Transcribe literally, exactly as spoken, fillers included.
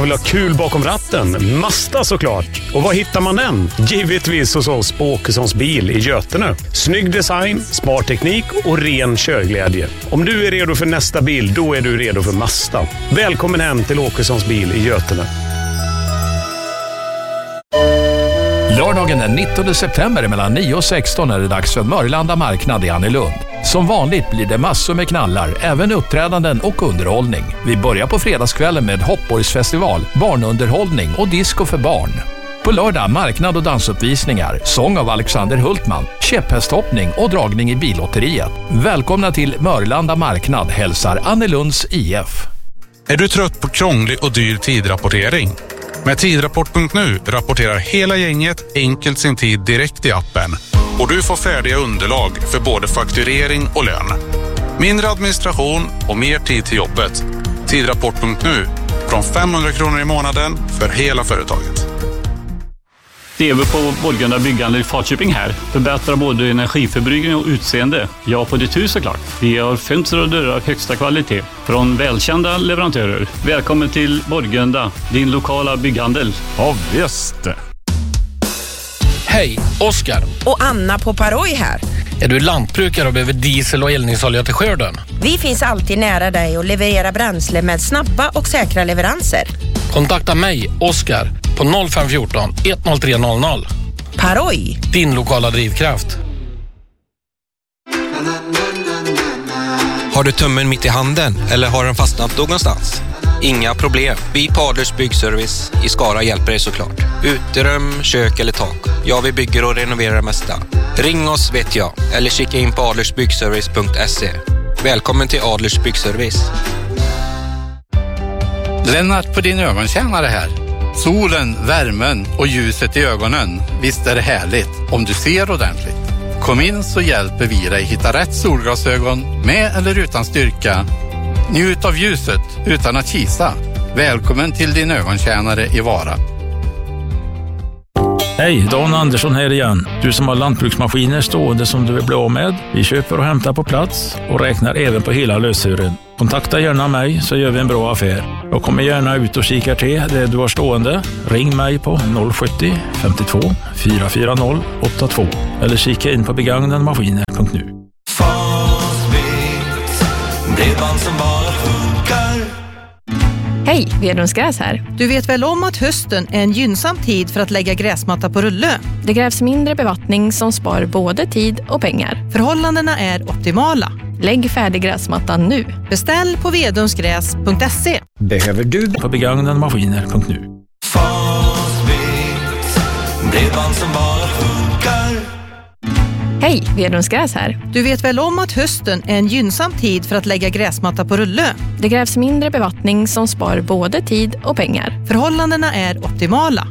Vill ha kul bakom ratten? Mazda såklart. Och var hittar man den? Givetvis hos oss på Åkessons bil i Götene. Snygg design, smart teknik och ren körglädje. Om du är redo för nästa bil, då är du redo för Mazda. Välkommen hem till Åkessons bil i Götene. Lördagen den nittonde september mellan nio och sexton är det dags för Mörlanda marknad i Annelund. Som vanligt blir det massor med knallar, även uppträdanden och underhållning. Vi börjar på fredagskvällen med Hoppborgsfestival, barnunderhållning och disco för barn. På lördag marknad och dansuppvisningar, sång av Alexander Hultman, käpphästhoppning och dragning i billotteriet. Välkomna till Mörlanda marknad, hälsar Annelunds I F. Är du trött på krånglig och dyr tidrapportering? Med tidrapport punkt nu rapporterar hela gänget enkelt sin tid direkt i appen. Och du får färdiga underlag för både fakturering och lön. Mindre administration och mer tid till jobbet. Tidrapport punkt nu. Från femhundra kronor i månaden för hela företaget. Det är vi på Borgunda byggande i Falköping här. Förbättrar både energiförbrukning och utseende. Ja, på ditt hus såklart. Vi har fönster och dörrar högsta kvalitet. Från välkända leverantörer. Välkommen till Borgunda, din lokala bygghandel. Ja, visst. Hej, Oskar. Och Anna på Paroj här. Är du lantbrukare och behöver diesel och eldningsolja till skörden? Vi finns alltid nära dig och levererar bränsle med snabba och säkra leveranser. Kontakta mig, Oskar, på noll fem ett fyra ett noll tre noll noll. Paroj. Din lokala drivkraft. Har du tummen mitt i handen eller har den fastnat någonstans? Inga problem. Vi på Adlers Byggservice i Skara hjälper dig såklart. Uterum, kök eller tak. Ja, vi bygger och renoverar det mesta. Ring oss vet jag. Eller kika in på adlersbyggservice punkt se. Välkommen till Adlers Byggservice. Lennart på din ögontjänare här. Solen, värmen och ljuset i ögonen. Visst är det härligt om du ser ordentligt. Kom in så hjälper vi dig hitta rätt solglasögon med eller utan styrka. Njut av ljuset utan att kisa. Välkommen till din ögontjänare i Vara. Hej, Dan Andersson här igen. Du som har lantbruksmaskiner stående som du vill bli av med. Vi köper och hämtar på plats och räknar även på hela lösören. Kontakta gärna mig så gör vi en bra affär. Jag kommer gärna ut och kikar till det du har stående. Ring mig på noll sju noll femtiotvå fyra fyra noll åtta två eller kika in på begagnadmaskiner punkt nu. Bredband som bara funkar. Hej, Vedrumsgräs här. Du vet väl om att hösten är en gynnsam tid för att lägga gräsmatta på rulle? Det krävs mindre bevattning som spar både tid och pengar. Förhållandena är optimala. Lägg färdig gräsmattan nu. Beställ på vedrumsgräs punkt se. Behöver du på begagnadmaskiner punkt nu. Fastbit, bredband som bara funkar. Hej, Vedrumsgräs här. Du vet väl om att hösten är en gynnsam tid för att lägga gräsmatta på rulle? Det krävs mindre bevattning som spar både tid och pengar. Förhållandena är optimala.